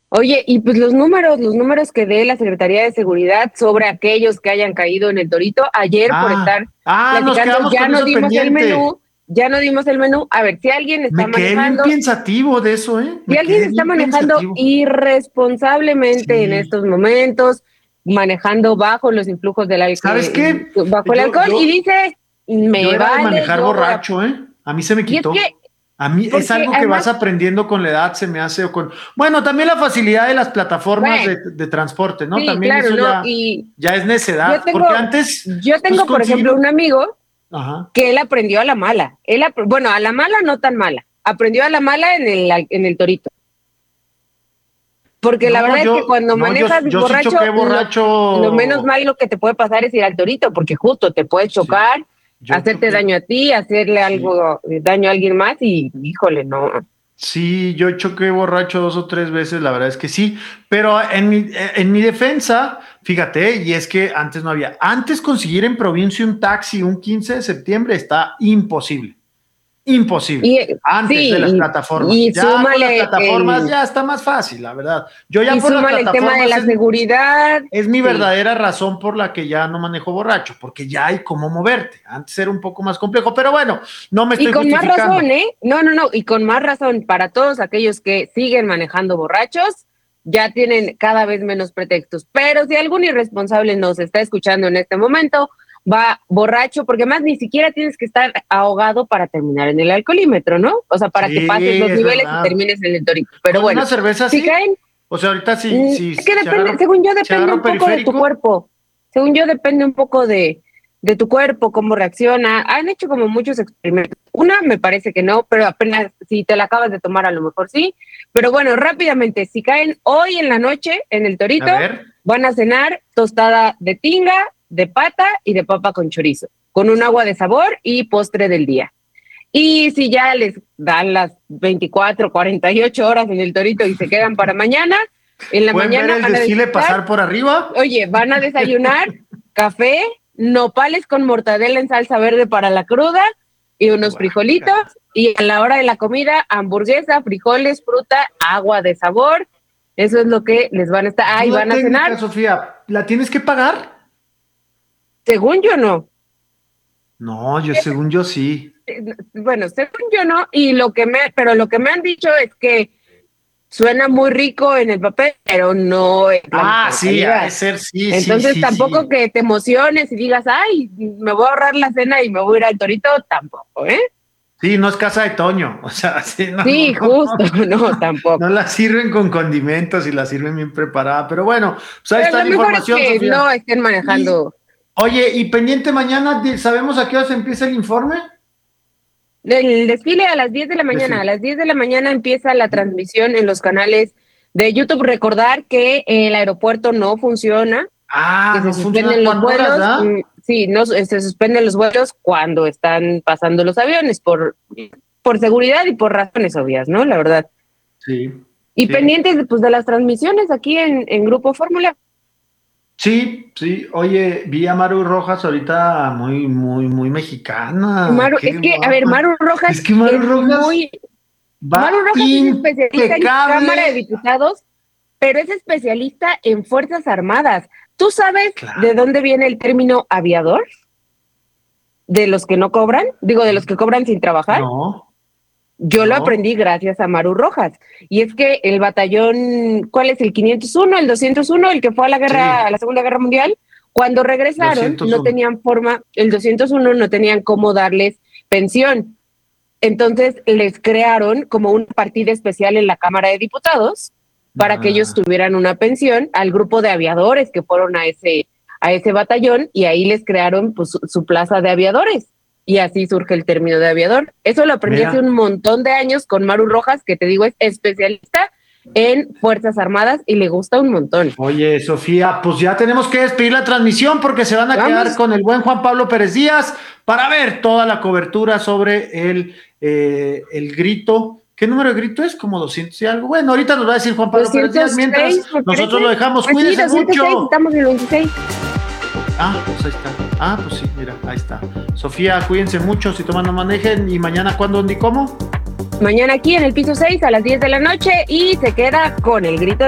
Oye, y pues los números que dé la Secretaría de Seguridad sobre aquellos que hayan caído en el Torito, ayer por estar Nos platicando, quedamos ya con no eso dimos el pendiente. menú, ya no dimos el menú. A ver, si alguien está Me quedé bien manejando, pensativo de eso, ¿eh? si Me alguien quedé está bien manejando pensativo. irresponsablemente en Sí. estos momentos, manejando bajo los influjos ¿Sabes qué? bajo el Yo, alcohol y yo, dice, yo me era de vale, manejar yo voy a... borracho, ¿eh? A mí se me Y es que, quitó. A mí es porque algo que además, vas aprendiendo con la edad, se me hace, o con... Bueno, también la facilidad de las plataformas bueno, de transporte, ¿no? sí, También claro, eso ¿no? ya, Y ya es yo necedad, tengo, porque antes, yo pues tengo, por conseguir ejemplo, un un... amigo Ajá. que él aprendió a la mala. Bueno, a la mala no tan mala. Aprendió a la mala en el Torito. Porque la No, verdad es que yo, cuando no, yo, manejas yo sí borracho, choqué lo menos borracho. malo que te puede pasar es ir al Torito, porque justo te puede Sí, chocar, yo hacerte choqué, daño a ti, hacerle sí. algo, daño a alguien más y híjole, no. Sí, yo choqué borracho 2 o 3 veces, la verdad es que sí, pero en mi defensa, fíjate, y es que antes no había, antes conseguir en provincia un taxi un 15 de septiembre está imposible, imposible, Y antes de las sí, plataformas, ya con las plataformas ya está más fácil, la verdad, yo ya y por las súmale el tema de plataformas la seguridad, es mi sí. verdadera razón por la que ya no manejo borracho, porque ya hay cómo moverte, antes era un poco más complejo, pero bueno, no me Y estoy con más justificando. razón, ¿eh? No, no, no, y con más razón para todos aquellos que siguen manejando borrachos, ya tienen cada vez menos pretextos. Pero si algún irresponsable nos está escuchando en este momento, va borracho, porque más ni siquiera tienes que estar ahogado para terminar en el alcoholímetro, ¿no? O sea, para que pases Sí, los es niveles y verdad. termines en el torito. Pero Con bueno, una cerveza si sí. caen, O sea, ahorita sí, sí, es que si depende, agarro, según yo, si depende agarro un poco de tu periférico. cuerpo. Según yo, depende un poco de tu cuerpo, cómo reacciona. Han hecho como muchos experimentos. Una me parece que no, pero apenas si te la acabas de tomar, a lo mejor sí. Pero bueno, rápidamente, si caen hoy en la noche en el A Torito, ver, van a cenar tostada de tinga, de pata y de papa con chorizo, con un agua de sabor y postre del día. Y si ya les dan las 24, 48 horas en el Torito y se quedan para mañana, en la ¿pueden ver mañana el van a desfile desayunar, pasar por arriba? oye, van a desayunar café, nopales con mortadela en salsa verde para la cruda y unos frijolitos. Guácala. Y a la hora de la comida, hamburguesa, frijoles, fruta, agua de sabor. Eso es lo que les van a estar. Ah, y Duda van a técnica, cenar. Sofía, ¿la tienes que pagar? Según yo, no. No, según yo sí. Bueno, según yo, no. Pero lo que me han dicho es que suena muy rico en el papel, pero no es la Ah, mejor sí, ha de calidad. ser, sí, sí, Entonces sí, tampoco sí. que te emociones y digas, ay, me voy a ahorrar la cena y me voy a ir al Torito, tampoco, ¿eh? Sí, no es casa de Toño. O sea, sí, no, no, Sí, no, justo, no. no, No tampoco. la sirven con condimentos y la sirven bien preparada. Pero bueno, pues ahí Pero está lo la mejor es información, que Sofía. no estén Y, manejando. oye, y pendiente mañana, ¿sabemos a qué hora se empieza el informe? El desfile a las 10 de la mañana. A Desfile. las 10 de la mañana empieza la transmisión en los canales de YouTube. Recordar que el aeropuerto no funciona, Ah, que se no funciona suspenden los 4 horas, vuelos. ¿ah? Sí, no se suspenden los vuelos cuando están pasando los aviones por seguridad y por razones obvias, ¿no? La verdad. Sí, Y sí. pendientes pues, de las transmisiones aquí en Grupo Fórmula. Sí, sí. Oye, vi a Maru Rojas ahorita muy, muy, muy mexicana. Maru, Qué es que, a ver, guapa. Es que Maru Es Rojas muy, Maru va Rojas es especialista en Cámara de impecable. Diputados, pero es especialista en Fuerzas Armadas. ¿Tú sabes de Claro. dónde viene el término aviador? ¿De los que no cobran? Digo, de los que cobran sin trabajar. No, Yo lo no. aprendí gracias a Maru Rojas. Y es que el batallón, ¿cuál es? El 501, el 201, el que fue a la guerra, a Sí, la Segunda Guerra Mundial. Cuando regresaron, no 201. tenían forma, el 201 no tenían cómo darles pensión. Entonces les crearon como una partida especial en la Cámara de Diputados para que ellos Ah, tuvieran una pensión al grupo de aviadores que fueron a ese batallón y ahí les crearon pues, su plaza de aviadores. Y así surge el término de aviador. Eso lo aprendí hace mira. un montón de años con Maru Rojas, que te digo es especialista en Fuerzas Armadas y le gusta un montón. Oye, Sofía, pues ya tenemos que despedir la transmisión porque se van a quedar Vamos, con el buen Juan Pablo Pérez Díaz para ver toda la cobertura sobre el grito. ¿Qué número de grito es? Como 200 y algo. Bueno, ahorita nos va a decir Juan Pablo Pérez Díaz. Mientras 206 me parece. nosotros lo dejamos, Pues sí, cuídense 206, mucho. estamos en el 26. Ah, pues ahí está. Ah, pues sí, mira, ahí está. Sofía, cuídense mucho, si toman no manejen. ¿Y mañana cuándo, dónde y cómo? Mañana aquí en el piso 6 a las 10 de la noche y se queda con el grito